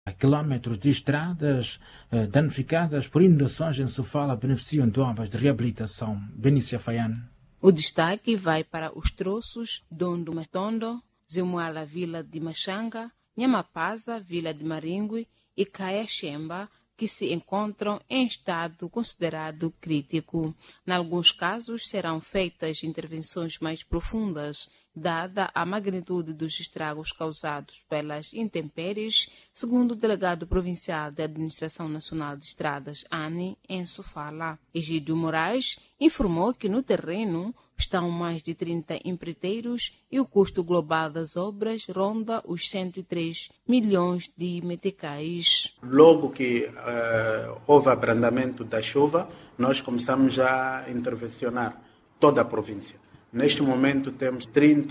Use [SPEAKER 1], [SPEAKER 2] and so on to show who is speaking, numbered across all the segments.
[SPEAKER 1] Quilómetros de estradas danificadas por inundações em Sofala beneficiam de obras de reabilitação. Benícia Fayane.
[SPEAKER 2] O destaque vai para os troços Dondo Matondo, Zimuala, Vila de Machanga, Nhamapaza, Vila de Maringui e Caia Xemba, que se encontram em estado considerado crítico. Em alguns casos, serão feitas intervenções mais profundas, dada a magnitude dos estragos causados pelas intempéries, segundo o delegado provincial da Administração Nacional de Estradas, ANE, em Sofala. Egídio Moraes informou que no terreno estão mais de 30 empreiteiros e o custo global das obras ronda os 103 milhões de meticais.
[SPEAKER 3] Logo que houve abrandamento da chuva, nós começamos a intervencionar toda a província. Neste momento temos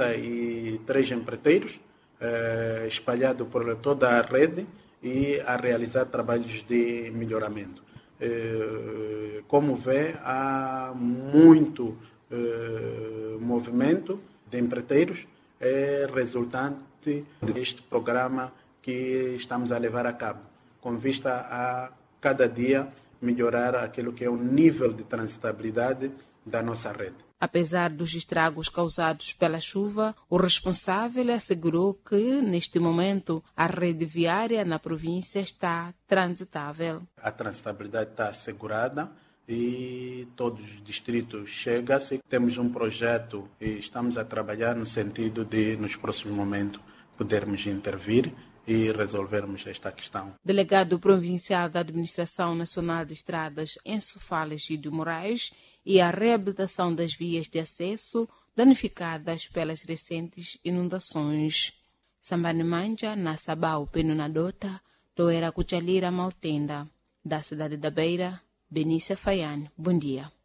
[SPEAKER 3] 33 empreiteiros espalhados por toda a rede e a realizar trabalhos de melhoramento. Como vê, há muito movimento de empreiteiros resultante deste programa que estamos a levar a cabo, com vista a cada dia melhorar aquilo que é o nível de transitabilidade da nossa rede.
[SPEAKER 2] Apesar dos estragos causados pela chuva, o responsável assegurou que, neste momento, a rede viária na província está transitável.
[SPEAKER 3] A transitabilidade está assegurada e todos os distritos chegam-se. Temos um projeto e estamos a trabalhar no sentido de, nos próximos momentos, podermos intervir e resolvermos esta questão.
[SPEAKER 2] Delegado provincial da Administração Nacional de Estradas em Sofala, Egídio Moraes, e a reabilitação das vias de acesso danificadas pelas recentes inundações. Sambani Manja, na Sabau Penunadota, Toera Cuchalira Maltenda, da cidade da Beira, Benícia Fayane. Bom dia.